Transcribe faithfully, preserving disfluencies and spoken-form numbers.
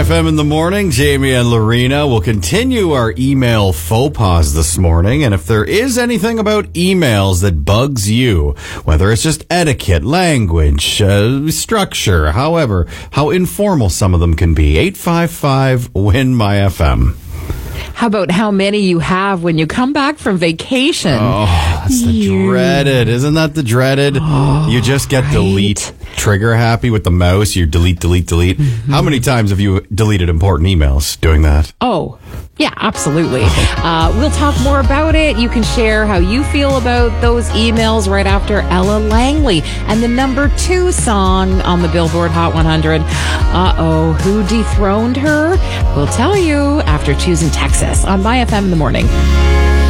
F M in the morning, Jamie and Lorena will continue our email faux pas this morning. And if there is anything about emails that bugs you, whether it's just etiquette, language, uh, structure, however, how informal some of them can be, eight five five, W I N M Y F M. How about how many you have when you come back from vacation? Oh, that's the You- dreaded. Isn't that the dreaded? Oh, you just get right. delete. Trigger happy with the mouse. You delete, delete, delete. Mm-hmm. How many times have you deleted important emails doing that? Oh, yeah, absolutely. Uh, we'll talk more about it. You can share how you feel about those emails right after Ella Langley and the number two song on the Billboard Hot one hundred. Uh-oh, who dethroned her? We'll tell you after Choosing Texas on My F M in the morning.